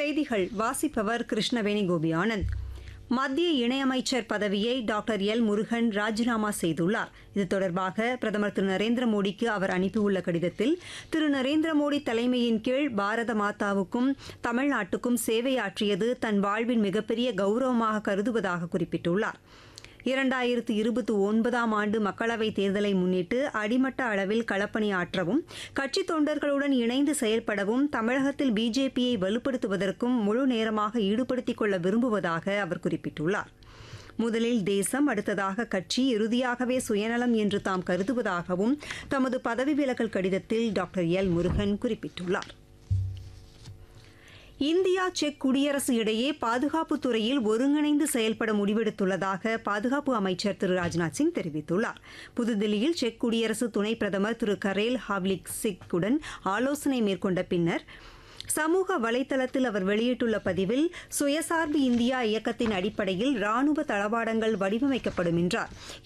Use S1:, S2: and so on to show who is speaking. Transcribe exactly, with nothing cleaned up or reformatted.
S1: செய்திகள் வாசிப்பவர் கிருஷ்ணவேணி கோபி ஆனந்த். மத்திய இணையமைச்சர் பதவியை டாக்டர் எல் முருகன் ராஜினாமா செய்துள்ளார். இது தொடர்பாக பிரதமர் திரு நரேந்திர மோடிக்கு அவர் அனுப்பியுள்ள கடிதத்தில், திரு நரேந்திர மோடி தலைமையின் கீழ் பாரத மாதாவுக்கும் தமிழ்நாட்டுக்கும் சேவையாற்றியது தன் வாழ்வின் மிகப்பெரிய கௌரவமாக கருதுவதாக குறிப்பிட்டுள்ளார். இரண்டாயிரத்து இருபத்தி ஒன்பதாம் ஆண்டு மக்களவைத் தேர்தலை முன்னிட்டு அடிமட்ட அளவில் களப்பணியாற்றவும் கட்சித் தொண்டர்களுடன் இணைந்து செயல்படவும் தமிழகத்தில் பிஜேபியை வலுப்படுத்துவதற்கும் முழு நேரமாக ஈடுபடுத்திக் கொள்ள விரும்புவதாக அவர் குறிப்பிட்டுள்ளார். முதலில் தேசம், அடுத்ததாக கட்சி, இறுதியாகவே சுயநலம் என்று தாம் கருதுவதாகவும் தமது பதவி விலகல் கடிதத்தில் டாக்டர் எல் முருகன் குறிப்பிட்டுள்ளார். இந்தியா செக் குடியரசு இடையே பாதுகாப்புத் துறையில் ஒருங்கிணைந்து செயல்பட முடிவெடுத்துள்ளதாக பாதுகாப்பு அமைச்சர் திரு ராஜ்நாத் சிங் தெரிவித்துள்ளார். புதுதில்லியில் செக் குடியரசு துணை பிரதமர் திரு கரேல் ஹாவ்லிக்சிக்குடன் ஆலோசனை மேற்கொண்ட பின்னர் சமூக வலைதளத்தில் அவர் வெளியிட்டுள்ள பதிவில், சுயசார்பு இந்தியா இயக்கத்தின் அடிப்படையில் ராணுவ தளவாடங்கள் வடிவமைக்கப்படும் என்றார்.